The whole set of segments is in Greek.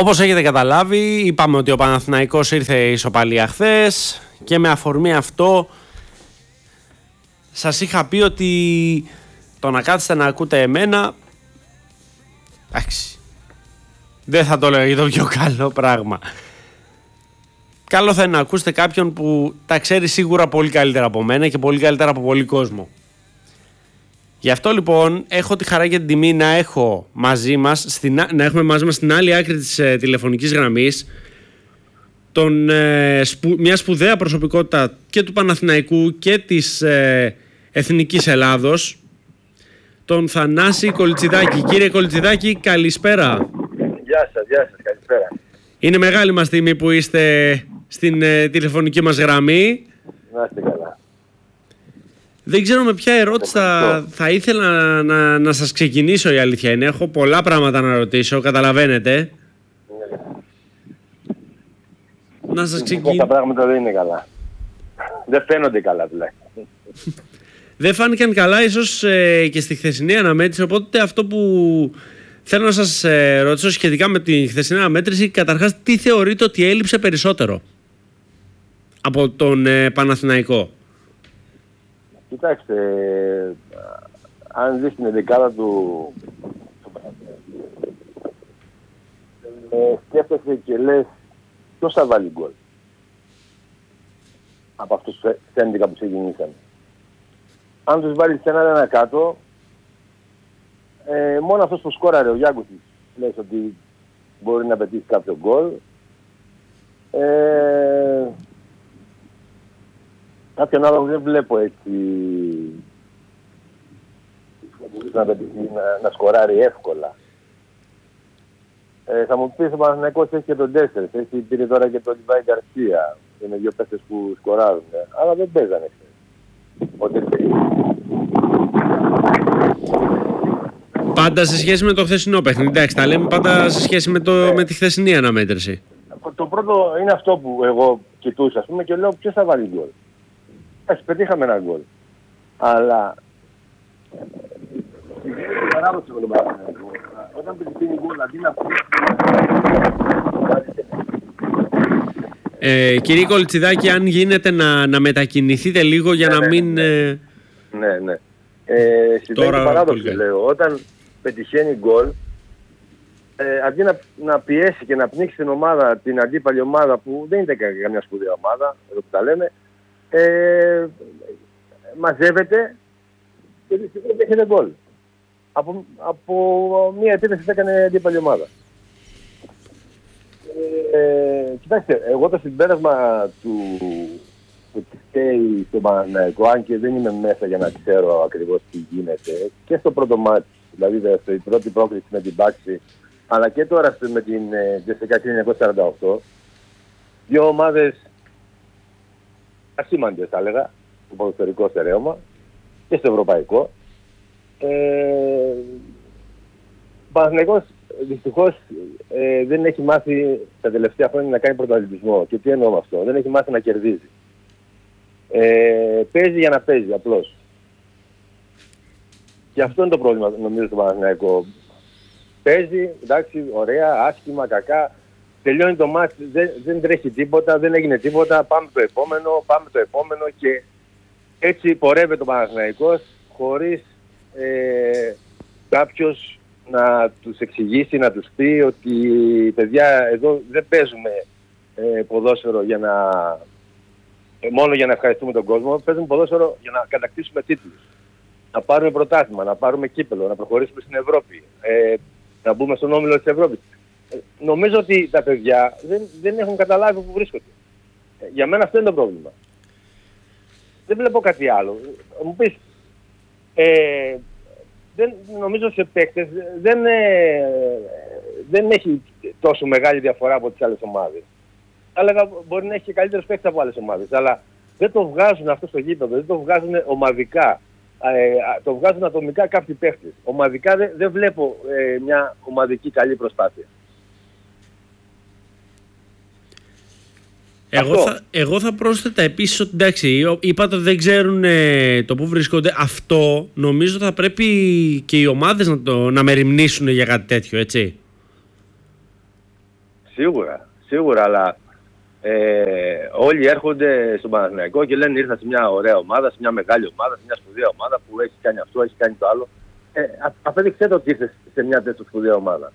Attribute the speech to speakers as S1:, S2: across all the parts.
S1: Όπως έχετε καταλάβει, είπαμε ότι ο Παναθηναϊκός ήρθε ισοπαλία χθες και με αφορμή αυτό σας είχα πει ότι το να κάτσετε να ακούτε εμένα, εντάξει, δεν θα το λέω για το πιο καλό πράγμα. Καλό θα είναι να ακούσετε κάποιον που τα ξέρει σίγουρα πολύ καλύτερα από μένα και πολύ καλύτερα από πολύ κόσμο. Γι' αυτό λοιπόν έχω τη χαρά και την τιμή να έχουμε μαζί μας στην άλλη άκρη της τηλεφωνικής γραμμής μια σπουδαία προσωπικότητα και του Παναθηναϊκού και της Εθνικής Ελλάδος, τον Θανάση Κολιτσιδάκη. Κύριε Κολιτσιδάκη, καλησπέρα.
S2: Γεια σας, καλησπέρα.
S1: Είναι μεγάλη μας τιμή που είστε στην τηλεφωνική μας γραμμή.
S2: Να είστε καλά.
S1: Δεν ξέρω με ποια ερώτηση θα ήθελα να σας ξεκινήσω, η αλήθεια είναι. Έχω πολλά πράγματα να ρωτήσω, καταλαβαίνετε. Να σας ξεκινήσω.
S2: Τα πράγματα δεν είναι καλά. Δεν φαίνονται καλά τουλάχιστον.
S1: Δεν φάνηκαν καλά ίσως και στη χθεσινή αναμέτρηση, οπότε αυτό που θέλω να σας ρωτήσω σχετικά με τη χθεσινή αναμέτρηση, καταρχάς τι θεωρείτε ότι έλειψε περισσότερο από τον Παναθηναϊκό?
S2: Κοιτάξτε, αν δεις την ενδεκάδα του σκέφτεσαι και λες ποιος θα βάλει γκολ από αυτούς τους 11 που ξεκινήσαν. Αν τους βάλεις ένα κάτω, μόνο αυτός που σκόραρε, ο Γιάνκουσης, λες ότι μπορεί να πετύχει κάποιο γκολ. Κάποιον άλλο δεν βλέπω έτσι να σκοράρει εύκολα. Θα μου πεις ο Παναθηναϊκός έχει και τον 4, πήρε τώρα και τον Λιβάη Γκαρσία. Είναι δύο παίκτες που σκοράρουν, αλλά δεν παίζανε.
S1: Πάντα σε σχέση με το χθεσινό παιχνίδι. Εντάξει, τα λέμε πάντα σε σχέση με τη χθεσινή αναμέτρηση.
S2: Το πρώτο είναι αυτό που εγώ κοιτούσα, ας πούμε, και λέω ποιος θα βάλει γκολ. Ας πετύχαμε ένα γκολ. Αλλά παράδοση με τον Παναθηναϊκό. Όταν πετυχαίνει γκολ, αντί να
S1: κύριε Κολιτσιδάκη, αν γίνεται να μετακινηθείτε λίγο για να μην...
S2: Ναι. Συμβαίνει παράδοση, λέω. Όταν πετυχαίνει γκολ, αντί να πιέσει και να πνίξει την ομάδα, την αντίπαλη ομάδα που δεν είναι καμιά σπουδαία ομάδα, εδώ που τα λέμε, μαζεύεται και δυστυχώς δέχεται γκολ. Από μια επίθεση που έκανε αντίπαλη ομάδα. Κοιτάξτε, εγώ το συμπέρασμα του φταίει στον Παναθηναϊκό, αν και δεν είμαι μέσα για να ξέρω ακριβώς τι γίνεται, και στο πρώτο μάτι, δηλαδή η πρώτη πρόκληση με την Πάξη, αλλά και τώρα με την Τζεσσικά 1948, δύο ομάδες ασήμαντες θα έλεγα, στο ποδοσφαιρικό στερέωμα και στο ευρωπαϊκό. Ο Παναθηναϊκός δυστυχώς δεν έχει μάθει τα τελευταία χρόνια να κάνει πρωταθλητισμό. Και τι εννοώ με αυτό? Δεν έχει μάθει να κερδίζει. Παίζει για να παίζει απλώς. Και αυτό είναι το πρόβλημα νομίζω στο Παναθηναϊκό. Παίζει, εντάξει, ωραία, άσχημα, κακά. Τελειώνει το μάτς, δεν τρέχει τίποτα, δεν έγινε τίποτα. Πάμε το επόμενο και έτσι πορεύεται ο Παναθηναϊκός χωρίς κάποιος να τους εξηγήσει, να τους πει ότι παιδιά εδώ δεν παίζουμε ποδόσφαιρο μόνο για να ευχαριστούμε τον κόσμο, παίζουμε ποδόσφαιρο για να κατακτήσουμε τίτλους, να πάρουμε πρωτάθλημα, να πάρουμε κύπελλο, να προχωρήσουμε στην Ευρώπη, να μπούμε στον όμιλο της Ευρώπης. Νομίζω ότι τα παιδιά δεν έχουν καταλάβει που βρίσκονται. Για μένα αυτό είναι το πρόβλημα. Δεν βλέπω κάτι άλλο. Μου πεις, νομίζω σε παίκτες δεν έχει τόσο μεγάλη διαφορά από τις άλλες ομάδες. Θα έλεγα μπορεί να έχει και καλύτερους παίκτες από άλλες ομάδες, αλλά δεν το βγάζουν αυτό στο γήπεδο, δεν το βγάζουν ομαδικά. Το βγάζουν ατομικά κάποιοι παίκτες. Ομαδικά δεν βλέπω μια ομαδική καλή προσπάθεια.
S1: Εγώ θα πρόσθετα επίσης ότι εντάξει, είπατε ότι δεν ξέρουν το που βρίσκονται. Αυτό νομίζω θα πρέπει και οι ομάδες να μεριμνήσουν για κάτι τέτοιο, έτσι.
S2: Σίγουρα, αλλά όλοι έρχονται στον Παναθηναϊκό και λένε ήρθα σε μια ωραία ομάδα, σε μια μεγάλη ομάδα, σε μια σπουδαία ομάδα που έχει κάνει αυτό, έχει κάνει το άλλο. Απέδειξε το ότι ήρθε σε μια τέτοια σπουδαία ομάδα.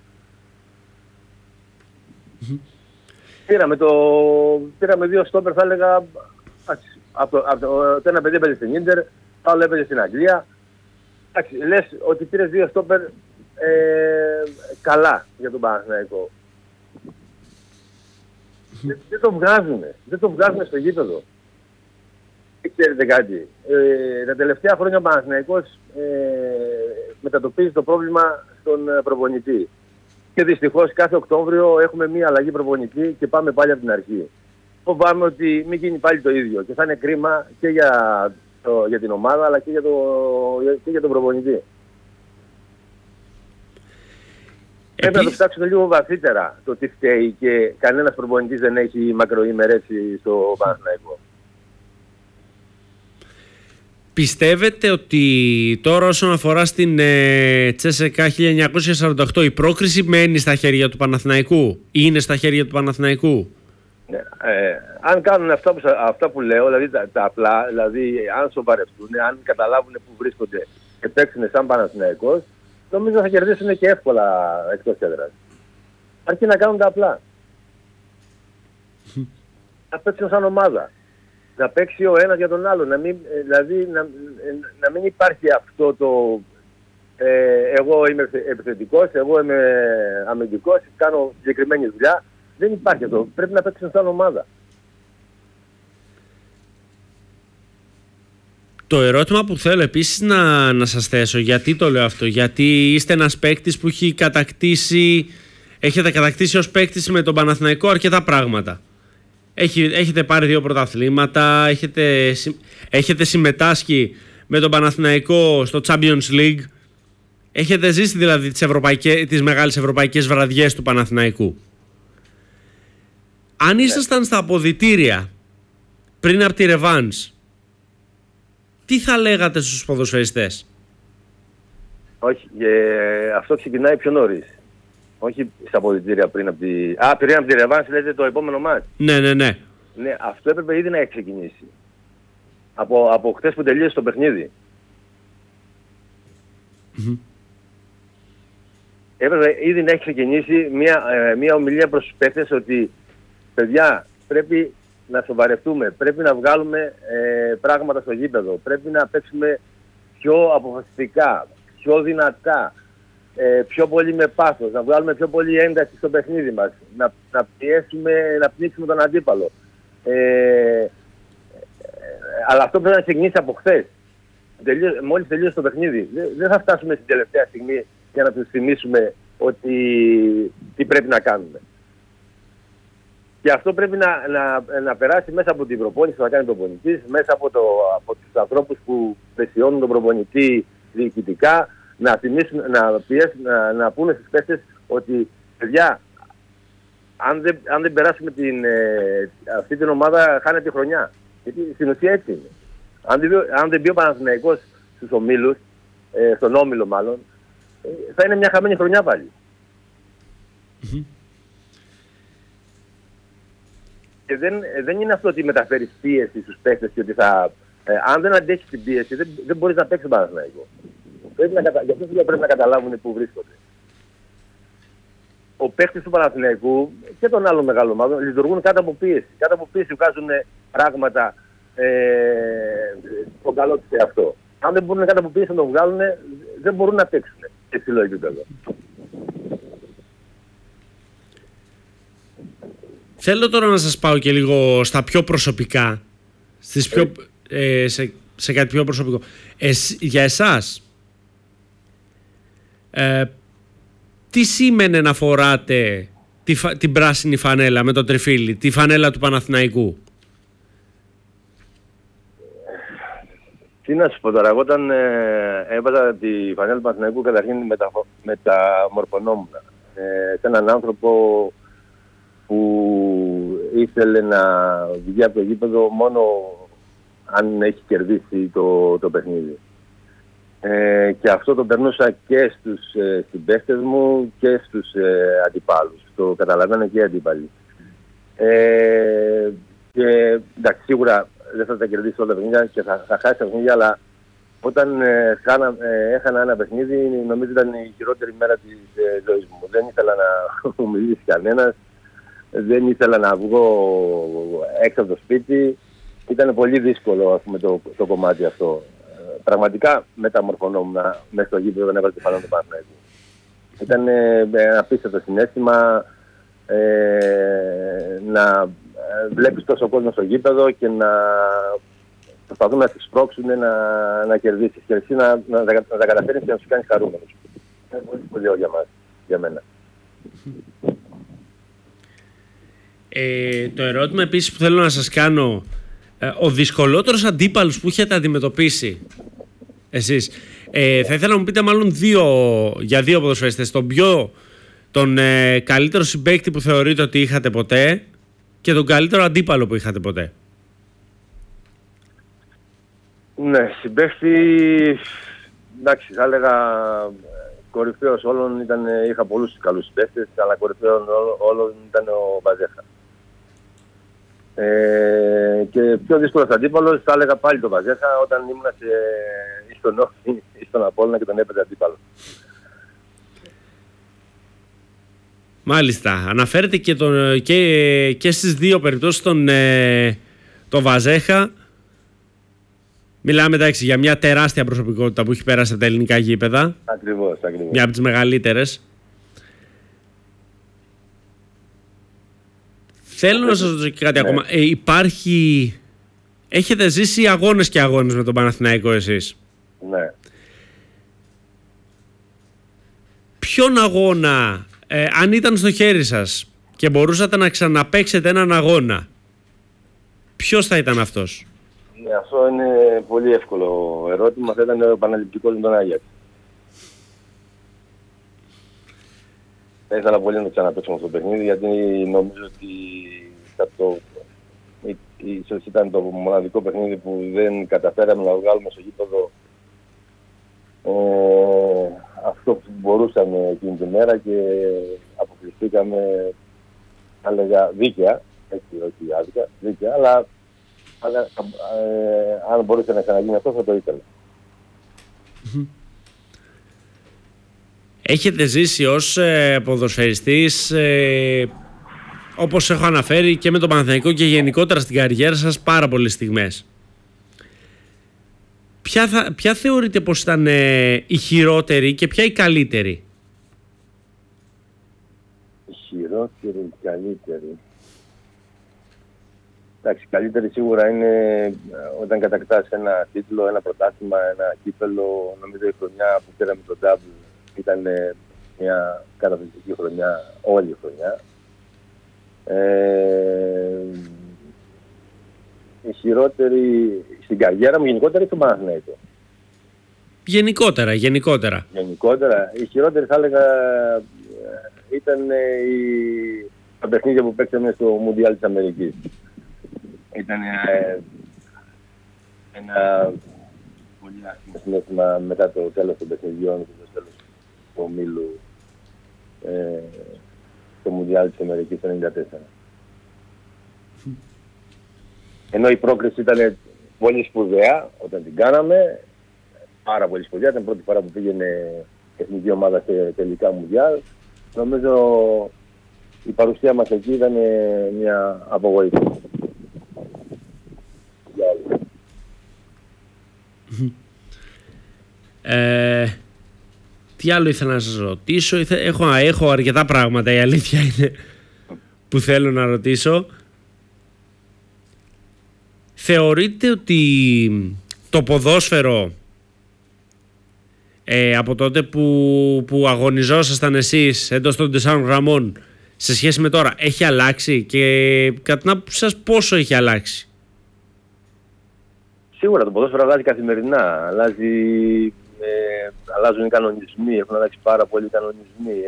S2: Πήραμε δύο στόπερ, θα έλεγα, το ένα παιδί έπαιζε στην Ίντερ, το άλλο έπαιζε στην Αγγλία. Λες ότι πήρες δύο στόπερ καλά για τον Παναθηναϊκό. Δεν το βγάζουν στο γήπεδο. Ξέρετε κάτι, τα τελευταία χρόνια ο Παναθηναϊκός μετατοπίζει το πρόβλημα στον προπονητή. Και δυστυχώς κάθε Οκτώβριο έχουμε μία αλλαγή προπονητή και πάμε πάλι από την αρχή. Φοβάμαι ότι μην γίνει πάλι το ίδιο και θα είναι κρίμα και για την ομάδα αλλά και για τον προπονητή. Πρέπει να το ψάξουμε λίγο βαθύτερα το τι φταίει και κανένας προπονητής δεν έχει μακροημερεύσει στο Παναθηναϊκό.
S1: Πιστεύετε ότι τώρα όσον αφορά στην CSKA 1948 η πρόκριση μένει στα χέρια του Παναθηναϊκού, είναι στα χέρια του Παναθηναϊκού?
S2: Ναι, αν κάνουν αυτά που λέω, δηλαδή τα απλά, δηλαδή αν σοβαρευτούν, αν καταλάβουν που βρίσκονται και παίξουν σαν Παναθηναϊκός, νομίζω θα κερδίσουν και εύκολα εκτός έδρας. Αρκεί να κάνουν τα απλά. Να παίξουν σαν ομάδα. Να παίξει ο ένας για τον άλλο. Να μην υπάρχει αυτό το εγώ είμαι επιθετικός, εγώ είμαι αμυντικός, κάνω συγκεκριμένη δουλειά. Δεν υπάρχει αυτό. Πρέπει να παίξουν σαν ομάδα.
S1: Το ερώτημα που θέλω επίσης να σας θέσω, γιατί το λέω αυτό? Γιατί είστε ένας παίκτης που έχετε κατακτήσει ως παίκτης με τον Παναθηναϊκό αρκετά πράγματα. Έχετε πάρει 2 πρωταθλήματα, έχετε συμμετάσχει με τον Παναθηναϊκό στο Champions League. Έχετε ζήσει δηλαδή τις μεγάλες ευρωπαϊκές βραδιές του Παναθηναϊκού. Αν ήσασταν στα αποδυτήρια πριν από τη ρεβάνς, τι θα λέγατε στους ποδοσφαιριστές?
S2: Όχι, αυτό ξεκινάει πιο νωρίς. Όχι στα αποδυτήρια πριν από τη... πριν από τη ρεβάνς λέτε το επόμενο μάτς.
S1: Ναι.
S2: Ναι, αυτό έπρεπε ήδη να έχει ξεκινήσει. Από χτες που τελείωσε το παιχνίδι. Έπρεπε ήδη να έχει ξεκινήσει μια ομιλία προς τους παίκτες ότι παιδιά πρέπει να σοβαρευτούμε, πρέπει να βγάλουμε πράγματα στο γήπεδο, πρέπει να παίξουμε πιο αποφασιστικά, πιο δυνατά, πιο πολύ με πάθος, να βγάλουμε πιο πολύ ένταση στο παιχνίδι μας, να πιέσουμε, να πνίξουμε τον αντίπαλο. Αλλά αυτό πρέπει να ξεκινήσει από χθες. Μόλις τελείωσε το παιχνίδι. Δεν θα φτάσουμε στην τελευταία στιγμή για να τους θυμίσουμε ότι τι πρέπει να κάνουμε. Και αυτό πρέπει να περάσει μέσα από την προπόνηση που θα κάνει ο προπονητής, μέσα από τους ανθρώπους που πλαισιώνουν τον προπονητή διοικητικά, να πιέσουν, να πούνε στις παίκτες ότι παιδιά, αν δεν περάσουμε αυτή την ομάδα χάνεται η χρονιά. Γιατί στην ουσία έτσι είναι. Αν δεν μπει ο Παναθηναϊκός στους ομίλους, στον όμιλο μάλλον, θα είναι μια χαμένη χρονιά πάλι. Και δεν είναι αυτό ότι μεταφέρεις πίεση στους παίκτες και ότι αν δεν αντέχεις την πίεση δεν μπορείς να παίξεις τον Παναθηναϊκό. Γι' αυτό πρέπει να καταλάβουν πού βρίσκονται. Ο παίκτης του Παναθηναϊκού και των άλλων μεγάλων ομάδων λειτουργούν κάτω από πίεση. Κάτω από πίεση βγάζουν πράγματα στον καλό τους εαυτό. Αν δεν μπορούν κάτω από πίεση να το βγάλουν, δεν μπορούν να παίξουν σε υψηλό επίπεδο.
S1: Θέλω τώρα να σας πάω και λίγο στα πιο προσωπικά, σε κάτι πιο προσωπικό. Για εσάς, τι σήμαινε να φοράτε την πράσινη φανέλα με το τριφύλι, τη φανέλα του Παναθηναϊκού?
S2: Τι να σου πω τώρα, εγώ όταν έβαζα τη φανέλα του Παναθηναϊκού καταρχήν μεταμορφωνόμουν σε έναν άνθρωπο που ήθελε να βγει από το γήπεδο μόνο αν έχει κερδίσει το παιχνίδι. Και αυτό το περνούσα και στους συμπαίχτες μου και στους αντιπάλους. Το καταλαβαίνω και οι αντίπαλοι. Και εντάξει, σίγουρα δεν θα τα κερδίσει όλα τα παιχνίδια και θα χάσει τα παιχνίδια, αλλά όταν έχανα ένα παιχνίδι, νομίζω ήταν η χειρότερη μέρα της ζωής μου. Δεν ήθελα να μου μιλήσει κανένας, δεν ήθελα να βγω έξω από το σπίτι. Ήταν πολύ δύσκολο, ας πούμε, το κομμάτι αυτό. Πραγματικά μεταμορφωνόμουν μέσα στο γήπεδο, δεν έβαλε το πάνω του Παναθηναϊκού. Ήταν ένα απίστευτο συναίσθημα να βλέπεις τόσο κόσμο στο γήπεδο και να προσπαθούν να σε σπρώξουν να κερδίσεις και εσύ να τα καταφέρεις και να τους κάνεις χαρούμενους. Είναι πολύ σπουδαίο για μένα.
S1: Το ερώτημα επίσης που θέλω να σας κάνω, ο δυσκολότερος αντίπαλος που έχετε αντιμετωπίσει εσείς, θα ήθελα να μου πείτε μάλλον για δύο ποδοσφαιριστές, τον καλύτερο συμπαίκτη που θεωρείτε ότι είχατε ποτέ και τον καλύτερο αντίπαλο που είχατε ποτέ.
S2: Ναι, συμπαίκτη, εντάξει, θα έλεγα κορυφαίος όλων είχα πολλούς καλούς συμπαίκτες, αλλά κορυφαίος όλων ήταν ο Βαζέχα. Και πιο δύσκολος αντίπαλος θα έλεγα πάλι τον Βαζέχα όταν ήμουν στον Όφη ή στον Απόλλωνα και τον έπαιζε αντίπαλο.
S1: Μάλιστα. Αναφέρεται και στις δύο περιπτώσεις τον Βαζέχα. Μιλάμε εντάξει για μια τεράστια προσωπικότητα που έχει πέρασει από τα ελληνικά γήπεδα.
S2: Ακριβώς.
S1: Μια από τις μεγαλύτερες. Θέλω να σας ρωτήσω και κάτι ακόμα. Έχετε ζήσει αγώνες και αγώνες με τον Παναθηναϊκό εσείς.
S2: Ναι.
S1: Ποιον αγώνα, αν ήταν στο χέρι σας και μπορούσατε να ξαναπαίξετε έναν αγώνα, ποιος θα ήταν αυτός?
S2: Αυτό είναι πολύ εύκολο ερώτημα. Θα ήταν ο Παναληπτικός με τον Άγιαξ. Θα ήθελα πολύ να το ξαναπαίξουμε στο παιχνίδι, γιατί νομίζω ότι ίσως ήταν το μοναδικό παιχνίδι που δεν καταφέραμε να βγάλουμε στο γήπεδο αυτό που μπορούσαμε εκείνη τη μέρα και αποκλειστήκαμε, θα έλεγα, δίκαια, έτσι, όχι άδικα, δίκαια, αλλά αν μπορούσε να ξαναγίνει αυτό θα το ήθελα.
S1: Έχετε ζήσει ως ποδοσφαιριστής, όπως έχω αναφέρει και με τον Παναθηναϊκό και γενικότερα στην καριέρα σας, πάρα πολλές στιγμές. Ποια θεωρείτε πως ήταν η χειρότερη και ποια η καλύτερη?
S2: Η χειρότερη, η καλύτερη. Εντάξει, η καλύτερη σίγουρα είναι όταν κατακτάς ένα τίτλο, ένα πρωτάθλημα, ένα κύπελο. Νομίζω η χρονιά που πήραμε τον double ήταν μια καταπληκτική χρονιά, όλη η χρονιά. Η χειρότερη στην καριέρα μου, γενικότερα ή στον Παναθηναϊκό?
S1: Γενικότερα.
S2: Γενικότερα, η χειρότερη θα έλεγα ήταν τα παιχνίδια που παίξαμε στο Μουντιάλ της Αμερικής. Ήταν ένα πολύ άσχημο συνέστημα μετά το τέλος των παιχνιδιών και το τέλος του ομίλου στο Μουντιάλ της Αμερικής το 1994. Ενώ η πρόκριση ήταν πολύ σπουδαία όταν την κάναμε, πάρα πολύ σπουδαία, ήταν η πρώτη φορά που πήγαινε η εθνική ομάδα σε τελικά Μουντιάλ. Νομίζω η παρουσία μας εκεί ήταν μια απογοήτευση.
S1: Τι άλλο ήθελα να σας ρωτήσω? Έχω αρκετά πράγματα, η αλήθεια είναι, που θέλω να ρωτήσω. Θεωρείτε ότι το ποδόσφαιρο από τότε που αγωνιζόσασταν εσείς εντός των 4 γραμμών σε σχέση με τώρα έχει αλλάξει και κατά την άποψη σας πόσο έχει αλλάξει?
S2: Σίγουρα το ποδόσφαιρο αλλάζει καθημερινά. Αλλάζουν οι κανονισμοί, έχουν αλλάξει πάρα πολλοί οι κανονισμοί.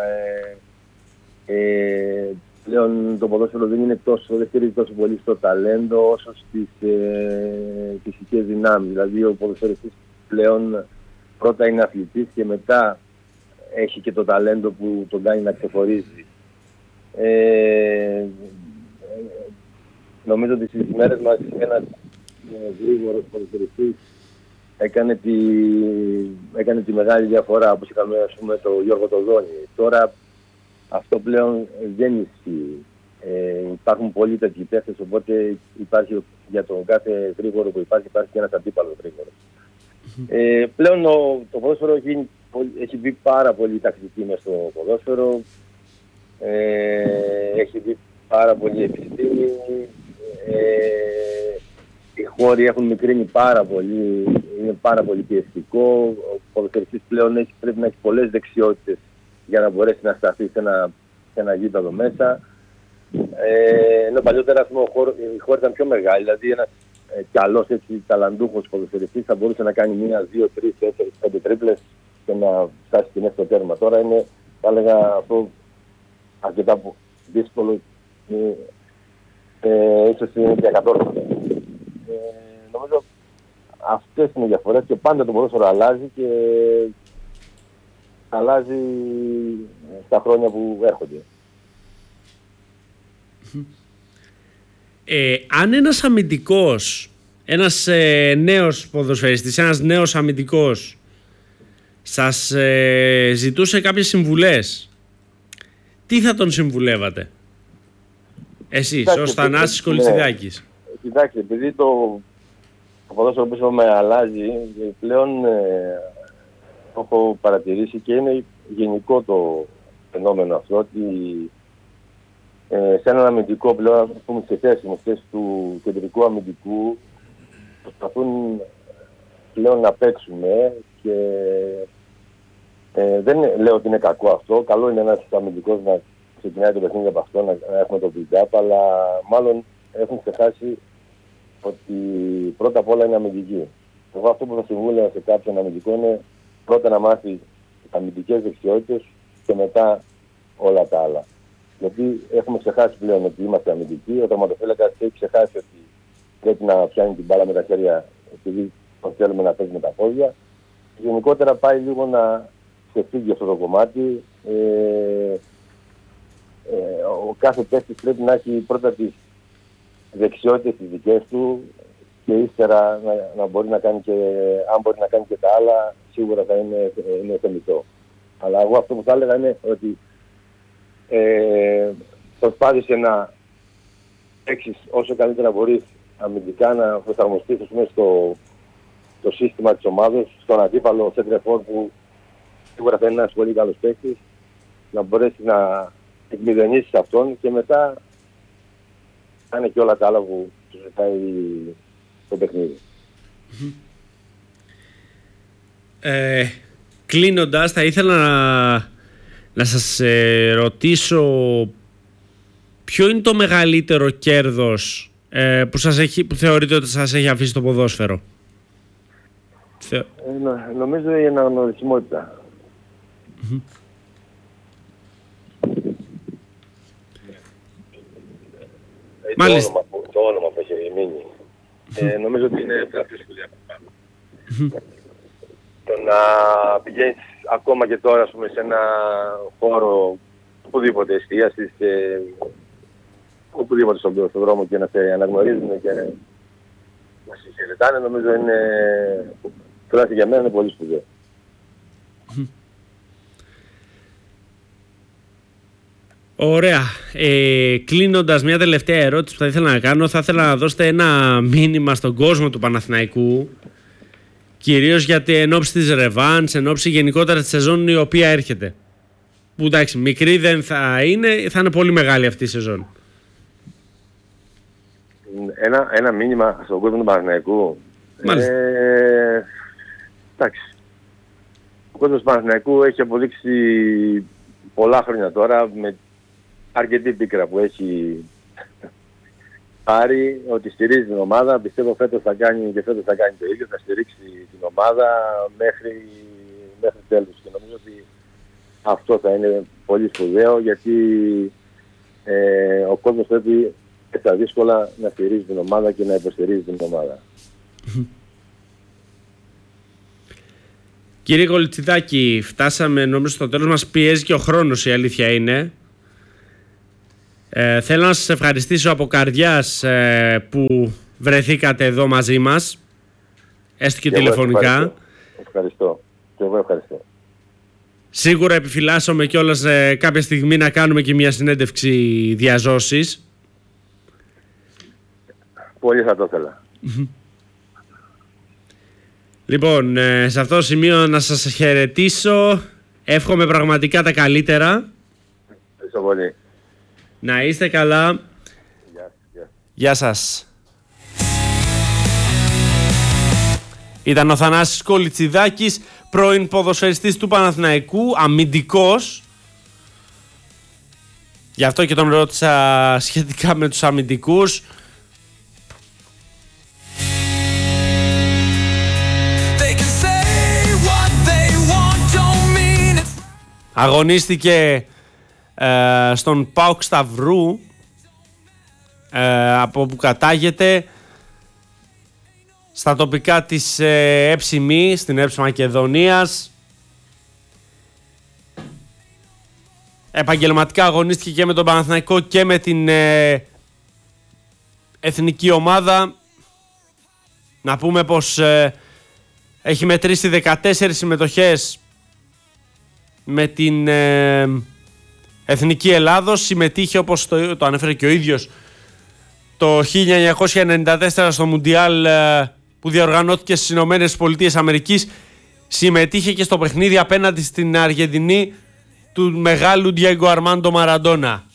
S2: Πλέον το ποδόσφαιρο δεν στηρίζει τόσο πολύ στο ταλέντο όσο στις φυσικές δυνάμεις. Δηλαδή ο ποδοσφαιριστής πλέον πρώτα είναι αθλητής και μετά έχει και το ταλέντο που τον κάνει να ξεχωρίζει. Νομίζω ότι στις μέρες μας ένας γρήγορος ποδοσφαιριστής έκανε τη μεγάλη διαφορά, όπως είχαμε ας πούμε το Γιώργο Τοδόνη. Τώρα αυτό πλέον δεν ισχύει. Υπάρχουν πολλοί τέτοιοι παίχτες, οπότε υπάρχει για τον κάθε γρήγορο που υπάρχει και ένας αντίπαλος γρήγορος. Πλέον το ποδόσφαιρο έχει μπει πάρα πολύ τακτική μες στο ποδόσφαιρο, έχει μπει πάρα πολύ επιστήμη, οι χώροι έχουν μικρύνει πάρα πολύ, είναι πάρα πολύ πιεστικό, ο ποδοσφαιριστής πλέον πρέπει να έχει πολλές δεξιότητες για να μπορέσει να σταθεί σε ένα γήπεδο μέσα. Ενώ παλιότερα οι χώροι ήταν πιο μεγάλοι, δηλαδή ένας καλός έτσι ταλαντούχος ποδοσφαιριστής θα μπορούσε να κάνει 1, 2, 3, 4, 5 τρίπλες και να φτάσει και μέσα στο τέρμα. Τώρα είναι, θα έλεγα, αυτό αρκετά δύσκολο, ίσως είναι και ακατόρθωτο. Νομίζω αυτές είναι οι διαφορές και πάντα το ποδόσφαιρο αλλάζει στα χρόνια που έρχονται.
S1: Αν ένας αμυντικός, ένας νέος ποδοσφαιριστής, ένας νέος αμυντικός σας ζητούσε κάποιες συμβουλές, τι θα τον συμβουλεύατε εσείς ως Θανάσης Κολυτσιδάκης?
S2: Κοιτάξτε, επειδή το ποδόσφαιρο που είπαμε αλλάζει, πλέον το έχω παρατηρήσει και είναι γενικό το φαινόμενο αυτό, ότι σε έναν αμυντικό πλέον, ας πούμε, σε θέση του κεντρικού αμυντικού, προσπαθούν πλέον να παίξουμε και δεν λέω ότι είναι κακό αυτό. Καλό είναι ένας αμυντικός να ξεκινάει το παιχνίδι από αυτό, να έχουμε το build-up, αλλά μάλλον έχουν ξεχάσει ότι πρώτα απ' όλα είναι αμυντική. Εγώ αυτό που θα συμβούλευα σε κάποιον αμυντικό είναι πρώτα να μάθει αμυντικές δεξιότητες και μετά όλα τα άλλα. Γιατί έχουμε ξεχάσει πλέον ότι είμαστε αμυντικοί. Ο τερματοφύλακας έχει ξεχάσει ότι πρέπει να πιάνει την μπάλα με τα χέρια, επειδή τον θέλουμε να παίζει με τα πόδια. Γενικότερα πάει λίγο να ξεφύγει αυτό το κομμάτι. Ο κάθε παίκτης πρέπει να έχει πρώτα τις δεξιότητες τις δικές του και ύστερα να μπορεί να κάνει και, αν μπορεί να κάνει και τα άλλα, σίγουρα θα είναι θεμιτό. Αλλά εγώ αυτό που θα έλεγα είναι ότι προσπάθησε να παίξεις όσο καλύτερα μπορείς αμυντικά, να προσαρμοστείς στο σύστημα της ομάδας, στον αντίπαλο σέντρεφορ που σίγουρα θα είναι ένας πολύ καλός παίκτης, να μπορέσεις να εκμηδενήσεις αυτόν και μετά κάνει και όλα τα άλλα που σου ζητάει το παιχνίδι.
S1: Κλείνοντας, θα ήθελα να σας ρωτήσω ποιο είναι το μεγαλύτερο κέρδος που θεωρείτε ότι σας έχει αφήσει το ποδόσφαιρο?
S2: Νομίζω η αναγνωρισιμότητα.
S1: Μάλιστα.
S2: Το όνομα που έχει μείνει. Νομίζω ότι είναι τεράστια σπουδαία που πάμε. Το να πηγαίνεις ακόμα και τώρα, ας πούμε, σε ένα χώρο οπουδήποτε εστίασης, οπουδήποτε στον δρόμο και να σε αναγνωρίζουν και να σε χαιρετάνε, νομίζω είναι, τουλάχιστον για μένα, είναι πολύ σπουδαίο.
S1: Ωραία. Κλείνοντας, μια τελευταία ερώτηση που θα ήθελα να κάνω. Θα ήθελα να δώσετε ένα μήνυμα στον κόσμο του Παναθηναϊκού, κυρίως γιατί εν ώψη της ρεβάνς, εν ώψη γενικότερα της σεζόν η οποία έρχεται. Που εντάξει, μικρή δεν θα είναι πολύ μεγάλη αυτή η σεζόν.
S2: Ένα μήνυμα στον κόσμο του Παναθηναϊκού. Εντάξει. Ο κόσμος του Παναθηναϊκού έχει αποδείξει πολλά χρόνια τώρα, με αρκετή πίκρα που έχει πάρει, ότι στηρίζει την ομάδα. Πιστεύω φέτος θα κάνει το ίδιο, θα στηρίξει την ομάδα μέχρι τέλους. Και νομίζω ότι αυτό θα είναι πολύ σπουδαίο, γιατί ο κόσμος πρέπει στα δύσκολα να στηρίζει την ομάδα και να υποστηρίζει την ομάδα.
S1: Κύριε Κολιτσιδάκη, φτάσαμε νομίζω στο τέλος μας, πιέζει και ο χρόνος, η αλήθεια είναι. Θέλω να σας ευχαριστήσω από καρδιάς που βρεθήκατε εδώ μαζί μας, έστω και τηλεφωνικά.
S2: Ευχαριστώ. Και εγώ ευχαριστώ.
S1: Σίγουρα επιφυλάσσομαι κιόλας κάποια στιγμή να κάνουμε και μια συνέντευξη διαζώσης.
S2: Πολύ θα το ήθελα.
S1: Λοιπόν, σε αυτό το σημείο να σας χαιρετήσω. Εύχομαι πραγματικά τα καλύτερα.
S2: Ευχαριστώ πολύ.
S1: Να είστε καλά. Γεια σας. Ήταν ο Θανάσης Κολιτσιδάκης, πρώην ποδοσφαιριστής του Παναθηναϊκού, αμυντικός. Γι' αυτό και τον ρώτησα σχετικά με τους αμυντικούς. Αγωνίστηκε στον ΠΑΟΚ Σταυρού, από όπου κατάγεται, στα τοπικά της ΕΨΜΗ, στην ΕΠΣ Μακεδονίας. Επαγγελματικά αγωνίστηκε και με τον Παναθηναϊκό και με την εθνική ομάδα. Να πούμε πως έχει μετρήσει 14 συμμετοχές με την Εθνική Ελλάδος. Συμμετείχε, όπως το ανέφερε και ο ίδιος, το 1994 στο Μουντιάλ που διοργανώθηκε στις Ηνωμένες Πολιτείες Αμερικής. Συμμετείχε και στο παιχνίδι απέναντι στην Αργεντινή του μεγάλου Ντιέγκο Αρμάντο Μαραντόνα.